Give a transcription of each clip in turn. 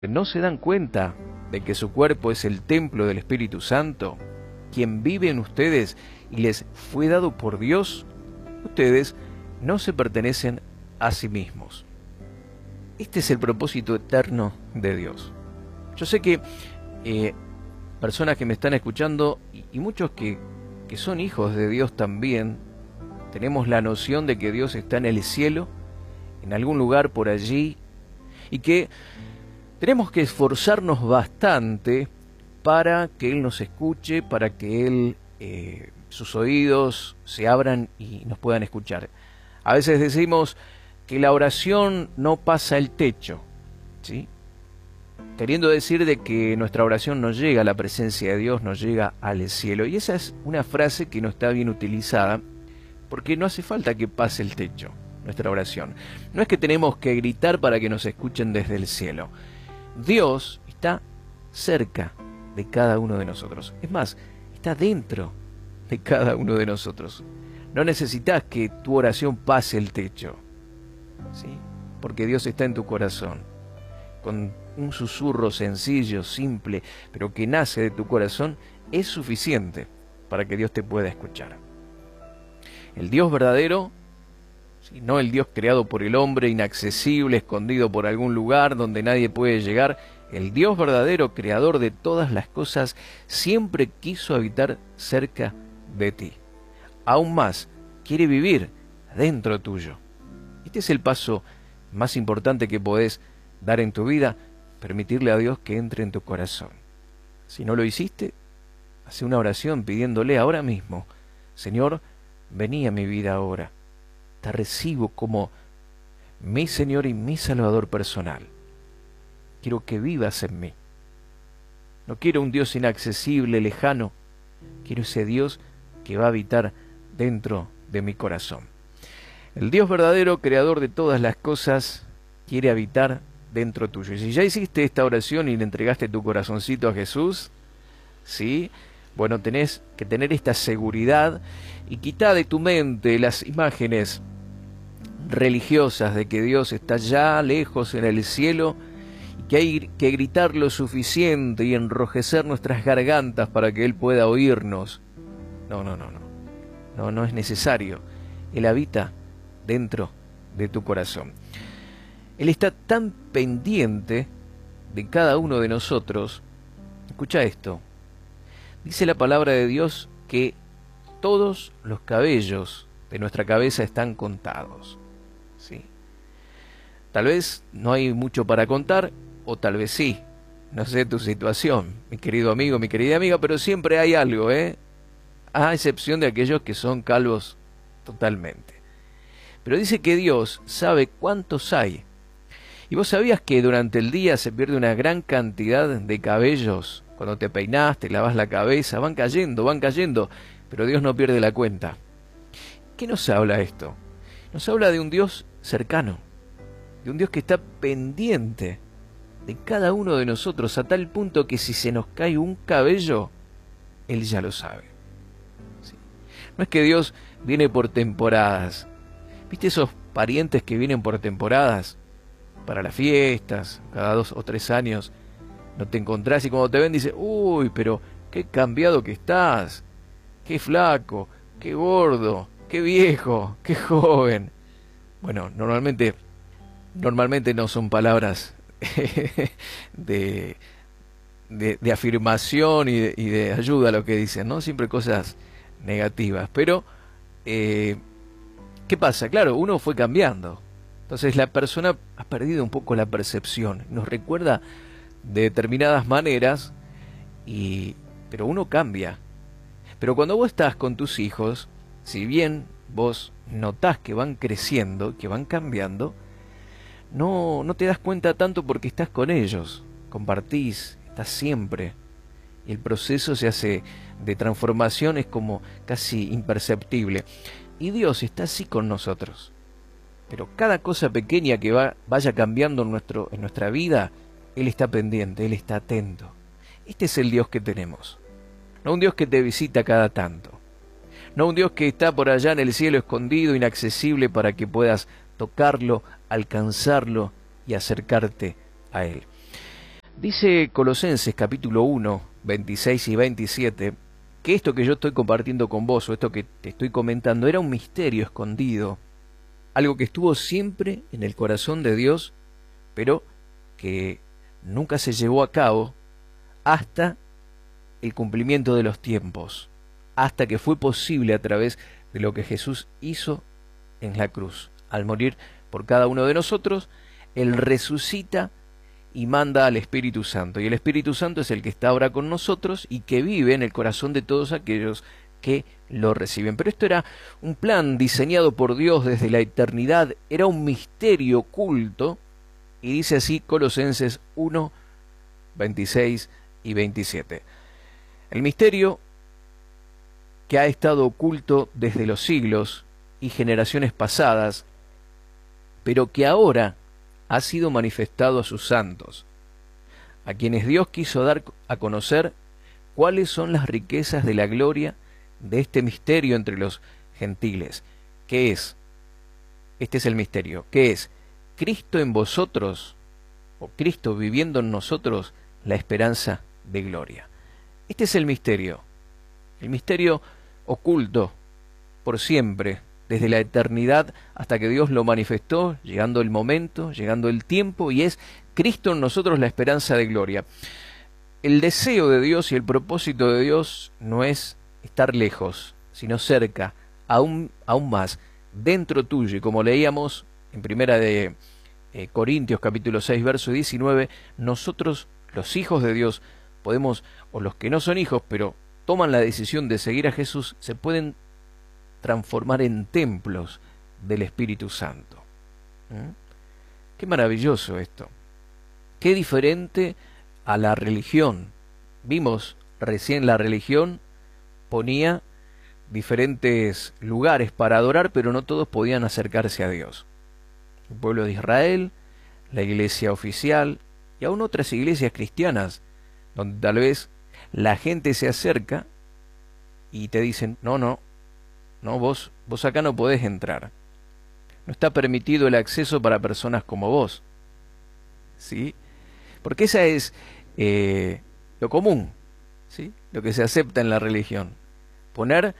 ¿No se dan cuenta de que su cuerpo es el templo del Espíritu Santo, quien vive en ustedes y les fue dado por Dios? Ustedes no se pertenecen a sí mismos. Este es el propósito eterno de Dios. Yo sé que personas que me están escuchando y muchos que son hijos de Dios también, tenemos la noción de que Dios está en el cielo, en algún lugar por allí, y que tenemos que esforzarnos bastante para que Él nos escuche, para que Él, sus oídos se abran y nos puedan escuchar. A veces decimos que la oración no pasa el techo, ¿sí? Queriendo decir de que nuestra oración no llega a la presencia de Dios, no llega al cielo. Y esa es una frase que no está bien utilizada, porque no hace falta que pase el techo nuestra oración. No es que tenemos que gritar para que nos escuchen desde el cielo. Dios está cerca de cada uno de nosotros. Es más, está dentro de cada uno de nosotros. No necesitas que tu oración pase el techo, ¿sí? Porque Dios está en tu corazón. Con un susurro sencillo, simple, pero que nace de tu corazón, es suficiente para que Dios te pueda escuchar. El Dios verdadero, ¿sí? No el Dios creado por el hombre, inaccesible, escondido por algún lugar donde nadie puede llegar. El Dios verdadero, creador de todas las cosas, siempre quiso habitar cerca de ti. Aún más, quiere vivir dentro tuyo. Este es el paso más importante que podés dar en tu vida, permitirle a Dios que entre en tu corazón. Si no lo hiciste, hace una oración pidiéndole ahora mismo: Señor, vení a mi vida ahora. Te recibo como mi Señor y mi Salvador personal. Quiero que vivas en mí. No quiero un Dios inaccesible, lejano. Quiero ese Dios que va a habitar dentro de mi corazón. El Dios verdadero, creador de todas las cosas, quiere habitar dentro tuyo. Y si ya hiciste esta oración y le entregaste tu corazoncito a Jesús, ¿sí? Bueno, tenés que tener esta seguridad y quita de tu mente las imágenes religiosas de que Dios está ya lejos en el cielo y que hay que gritar lo suficiente y enrojecer nuestras gargantas para que Él pueda oírnos. No es necesario. Él habita dentro de tu corazón. Él está tan pendiente de cada uno de nosotros. Escucha esto. Dice la palabra de Dios que todos los cabellos de nuestra cabeza están contados, ¿sí? Tal vez no hay mucho para contar, o tal vez sí. No sé tu situación, mi querido amigo, mi querida amiga, pero siempre hay algo, a excepción de aquellos que son calvos totalmente. Pero dice que Dios sabe cuántos hay. ¿Y vos sabías que durante el día se pierde una gran cantidad de cabellos? Cuando te peinás, te lavas la cabeza, van cayendo, pero Dios no pierde la cuenta. ¿Qué nos habla esto? Nos habla de un Dios cercano, de un Dios que está pendiente de cada uno de nosotros, a tal punto que si se nos cae un cabello, Él ya lo sabe. ¿Sí? No es que Dios viene por temporadas. ¿Viste esos parientes que vienen por temporadas? Para las fiestas, cada 2 o 3 años, no te encontrás y cuando te ven dice: uy, pero qué cambiado que estás, qué flaco, qué gordo, qué viejo, qué joven. Bueno, normalmente no son palabras de afirmación y de ayuda lo que dicen, ¿no? Siempre cosas negativas. Pero, ¿qué pasa? Claro, uno fue cambiando. Entonces la persona ha perdido un poco la percepción. Nos recuerda de determinadas maneras, pero uno cambia. Pero cuando vos estás con tus hijos, si bien vos notás que van creciendo, que van cambiando, no te das cuenta tanto porque estás con ellos, compartís, estás siempre. Y el proceso se hace de transformación, es como casi imperceptible. Y Dios está así con nosotros. Pero cada cosa pequeña que vaya cambiando en nuestra vida, Él está pendiente, Él está atento. Este es el Dios que tenemos. No un Dios que te visita cada tanto. No un Dios que está por allá en el cielo escondido, inaccesible, para que puedas tocarlo, alcanzarlo y acercarte a Él. Dice Colosenses capítulo 1, 26 y 27, que esto que yo estoy compartiendo con vos, o esto que te estoy comentando, era un misterio escondido, algo que estuvo siempre en el corazón de Dios, pero que nunca se llevó a cabo hasta el cumplimiento de los tiempos, hasta que fue posible a través de lo que Jesús hizo en la cruz. Al morir por cada uno de nosotros, Él resucita y manda al Espíritu Santo. Y el Espíritu Santo es el que está ahora con nosotros y que vive en el corazón de todos aquellos que lo reciben. Pero esto era un plan diseñado por Dios desde la eternidad, era un misterio oculto, y dice así Colosenses 1, 26 y 27. El misterio que ha estado oculto desde los siglos y generaciones pasadas, pero que ahora ha sido manifestado a sus santos, a quienes Dios quiso dar a conocer cuáles son las riquezas de la gloria de este misterio entre los gentiles. ¿Qué es? Este es el misterio. ¿Qué es? Cristo en vosotros, o Cristo viviendo en nosotros, la esperanza de gloria. Este es el misterio oculto por siempre, desde la eternidad hasta que Dios lo manifestó, llegando el momento, llegando el tiempo, y es Cristo en nosotros la esperanza de gloria. El deseo de Dios y el propósito de Dios no es estar lejos, sino cerca, aún más, dentro tuyo. Y como leíamos en primera de Corintios capítulo 6, verso 19, nosotros, los hijos de Dios, podemos, o los que no son hijos, pero toman la decisión de seguir a Jesús, se pueden transformar en templos del Espíritu Santo. Qué maravilloso esto. Qué diferente a la religión. Vimos recién la religión ponía diferentes lugares para adorar, pero no todos podían acercarse a Dios. El pueblo de Israel, la iglesia oficial y aún otras iglesias cristianas, donde tal vez la gente se acerca y te dicen, no, vos acá no podés entrar. No está permitido el acceso para personas como vos. ¿Sí? Porque esa es lo común, ¿sí? Lo que se acepta en la religión. Poner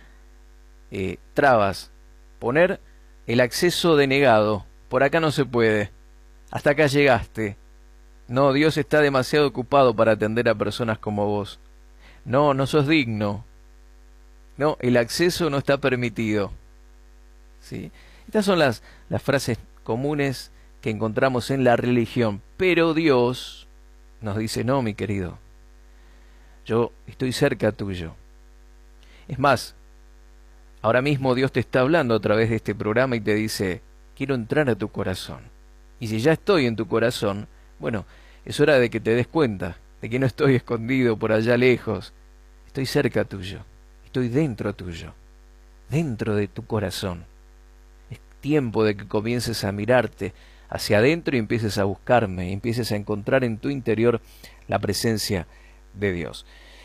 trabas, poner el acceso denegado. Por acá no se puede. Hasta acá llegaste. No, Dios está demasiado ocupado para atender a personas como vos. No sos digno. No, el acceso no está permitido. ¿Sí? Estas son las frases comunes que encontramos en la religión. Pero Dios nos dice, no, mi querido, yo estoy cerca tuyo. Es más, ahora mismo Dios te está hablando a través de este programa y te dice, quiero entrar a tu corazón. Y si ya estoy en tu corazón, bueno, es hora de que te des cuenta de que no estoy escondido por allá lejos. Estoy cerca tuyo. Estoy dentro tuyo, dentro de tu corazón. Es tiempo de que comiences a mirarte hacia adentro y empieces a buscarme, y empieces a encontrar en tu interior la presencia de Dios.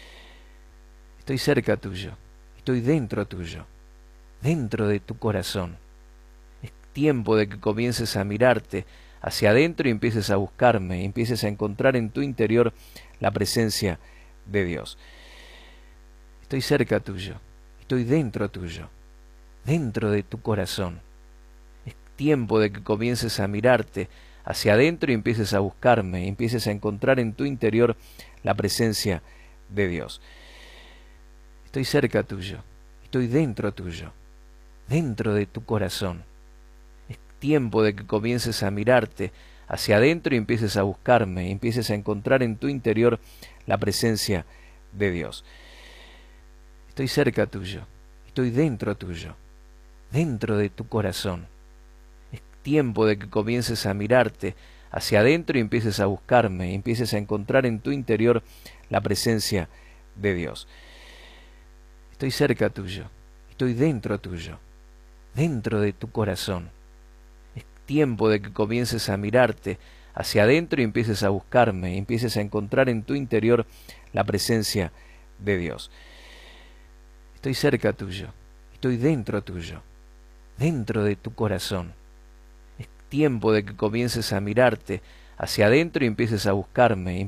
Estoy cerca tuyo, estoy dentro tuyo, dentro de tu corazón. Es tiempo de que comiences a mirarte hacia adentro y empieces a buscarme, y empieces a encontrar en tu interior la presencia de Dios. Estoy cerca tuyo, estoy dentro tuyo, dentro de tu corazón. Es tiempo de que comiences a mirarte hacia adentro y empieces a buscarme, y empieces a encontrar en tu interior la presencia de Dios. Estoy cerca tuyo, estoy dentro tuyo, dentro de tu corazón. Es tiempo de que comiences a mirarte hacia adentro y empieces a buscarme, y empieces a encontrar en tu interior la presencia de Dios. Estoy cerca tuyo, estoy dentro tuyo, dentro de tu corazón. Es tiempo de que comiences a mirarte hacia adentro y empieces a buscarme, y empieces a encontrar en tu interior la presencia de Dios. Estoy cerca tuyo, estoy dentro tuyo, dentro de tu corazón. Es tiempo de que comiences a mirarte hacia adentro y empieces a buscarme, y empieces a encontrar en tu interior la presencia de Dios. Estoy cerca tuyo, estoy dentro tuyo, dentro de tu corazón. Es tiempo de que comiences a mirarte hacia adentro y empieces a buscarme,